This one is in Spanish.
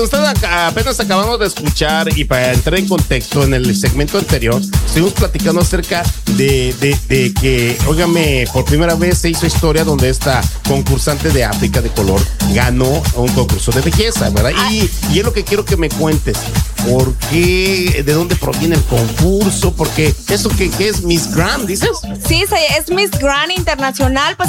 Apenas acabamos de escuchar y para entrar en contexto en el segmento anterior, estuvimos platicando acerca de que, óigame, por primera vez se hizo historia donde esta concursante de África de color ganó un concurso de belleza, ¿verdad? Y es lo que quiero que me cuentes. ¿Por qué? ¿De dónde proviene el concurso? Porque eso que es Miss Grand, ¿dices? Sí, es Miss Grand Internacional, pues